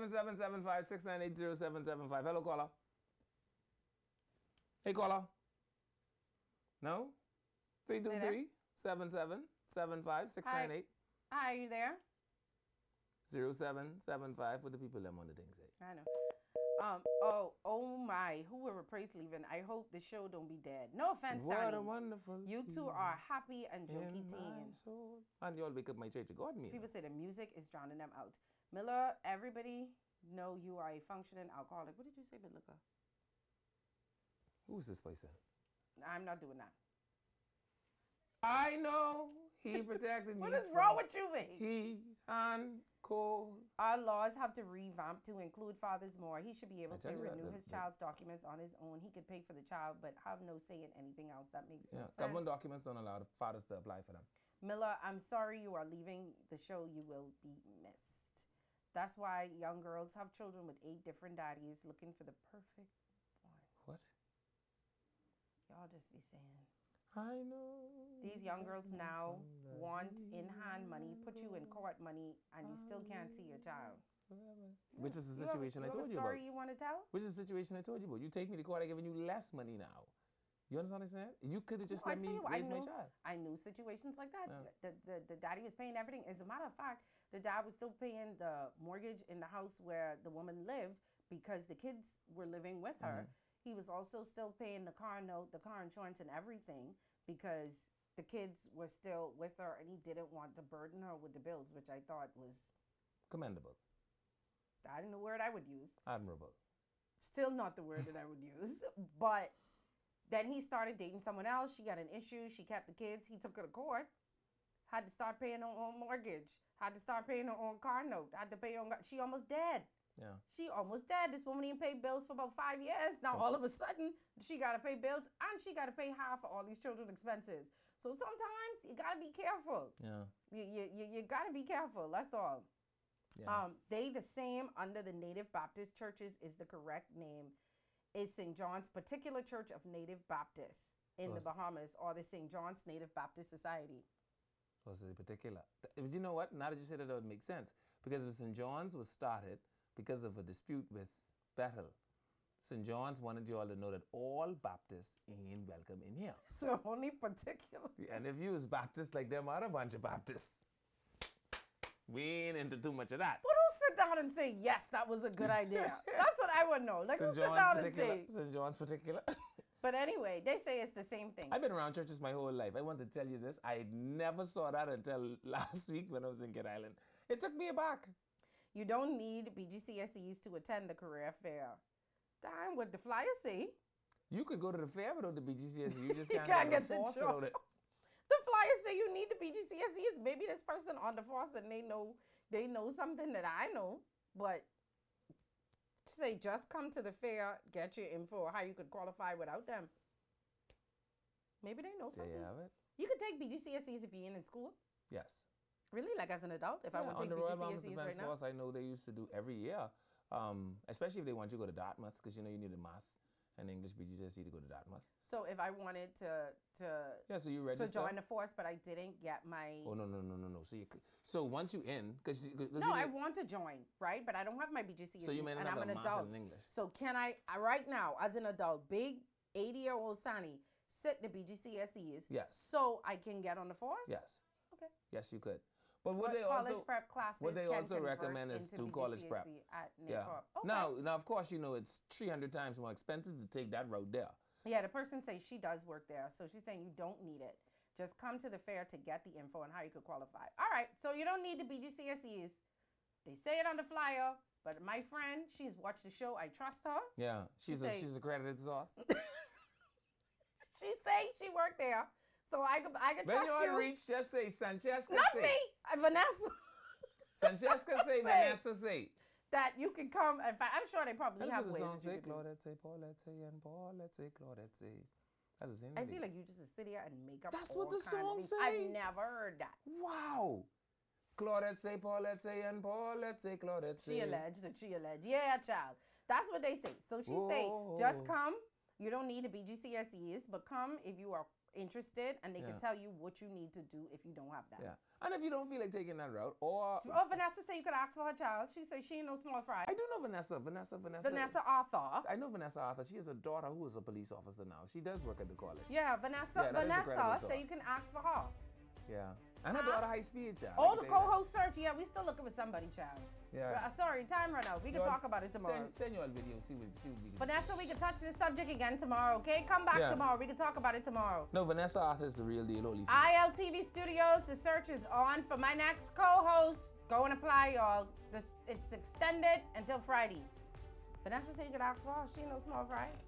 07775-698-0775. Hello, caller. Hey, caller. No? 323-7775-698. Hi, are you there? 0775. What the people them on the thing say? I know. Oh my, whoever praise leaving. I hope the show don't be dead. No offense, What Sonny. a wonderful You two are happy and jokey in my teens. soul. And you all wake up my church of God, me. People say the music is drowning them out. Miller, everybody know you are a functioning alcoholic. What did you say, Biluka? Who's this person? I'm not doing that. I know he protected me. What is wrong with you, babe? Heat and cold. Our laws have to revamp to include fathers more. He should be able to tell you that, renew his child's documents on his own. He could pay for the child, but have no say in anything else. That makes no sense. Government documents don't allow the fathers to apply for them. Miller, I'm sorry you are leaving the show. You will be missed. That's why young girls have children with 8 different daddies looking for the perfect one. What? Y'all just be saying. I know. These young girls now want in-hand money, put you in court money, and you still can't see your child. Which is the situation I told you a story about. you want to tell? Which is the situation I told you about. You take me to court, I giving you less money now. You understand what I'm saying? You could have just let me raise my child. I knew situations like that. Yeah. The daddy was paying everything. As a matter of fact, the dad was still paying the mortgage in the house where the woman lived because the kids were living with her. Mm-hmm. He was also still paying the car note, the car insurance, and everything because the kids were still with her and he didn't want to burden her with the bills, which I thought was commendable. I didn't know the word I would use. Admirable. Still not the word that I would use. But then he started dating someone else. She got an issue. She kept the kids. He took her to court. Had to start paying her own mortgage. Had to start paying her own car note. Had to pay her own. She almost dead. Yeah. She almost dead. This woman didn't pay bills for about 5 years. Now all of a sudden she got to pay bills and she got to pay half of all these children's expenses. So sometimes you got to be careful. Yeah. You got to be careful. That's all. Yeah. They the same under the Native Baptist churches is the correct name. Is St. John's Particular Church of Native Baptists in the Bahamas or the St. John's Native Baptist Society. Was it particular? You know what? Now that you said it, that would make sense. Because if St. John's was started because of a dispute with Bethel, St. John's wanted you all to know that all Baptists ain't welcome in here. So only particular. And if you was Baptist like them other bunch of Baptists, we ain't into too much of that. But who sit down and say, yes, that was a good idea? That's what I would know. Like, who sit down and say? St. John's particular. But anyway, they say it's the same thing. I've been around churches my whole life. I want to tell you this. I never saw that until last week when I was in Kid Island. It took me aback. You don't need BGCSEs to attend the career fair. Damn, what the flyer say? You could go to the fair without the BGCSE. You just can't get the force without it. The flyers say you need the BGCSEs. Maybe this person on the force and they know something that I know, but say just come to the fair, get your info, how you could qualify without them. Maybe they know something. There you have it. You could take BGCSEs if you're in school. Yes. Really? Like as an adult? If I want to take BGCSEs right now? Force, I know they used to do every year, especially if they want you to go to Dartmouth, because you know you need a math and English BGCSE to go to Dartmouth. So if I wanted to so you register to join the force, but I didn't get my no. So once you in, because I want to join, right? But I don't have my BGCSE, so you may not and have I'm an math adult. and English. So can I right now, as an adult, big 80-year-old Sonny, sit the BGCSEs? Yes. So I can get on the force? Yes. Okay. Yes, you could. But what they college also prep classes what they can also recommend convert is into to college BGCSE prep. At Yeah. Okay. Now, of course, you know it's 300 times more expensive to take that route there. Yeah, the person says she does work there, so she's saying you don't need it. Just come to the fair to get the info on how you could qualify. All right, so you don't need the BGCSEs. They say it on the flyer, but my friend, she's watched the show. I trust her. Yeah, she's accredited source. She say she worked there, so I could trust you. When you on reach, just say Francesca. Not me, Vanessa. Francesca say, Vanessa say. That you can come. In fact, I'm sure they probably have ways. That say Claudette, Paulette, and Paulette, Claudette. That's the same. I feel like you just sit here and make up. That's all what the song say. I've never heard that. Wow. Claudette say, Paulette say, and Paulette say, Claudette say. She alleged. Yeah, child. That's what they say. So she say, just come. You don't need the BGCSEs, but come if you are interested, and they Yeah. can tell you what you need to do if you don't have that. Yeah. And if you don't feel like taking that route, or Oh, Vanessa said you could ask for her child. She said she ain't no small fry. I do know Vanessa. Vanessa. Vanessa Arthur. I know Vanessa Arthur. She has a daughter who is a police officer now. She does work at the college. Yeah, Vanessa. Yeah, that is a Vanessa credible said you source. can ask for her. Yeah. And her daughter high speed, child. All the co-host search. Yeah, we still looking for somebody, child. Yeah. Sorry, time run out. We can talk about it tomorrow. Send you all video. See what we can. Vanessa, we can touch this subject again tomorrow. Okay, come back Yeah. tomorrow. We can talk about it tomorrow. No, Vanessa Arthur is the real deal. Only. ILTV Studios. The search is on for my next co-host. Go and apply, y'all. It's extended until Friday. Vanessa said you could ask for her. She ain't no small fry.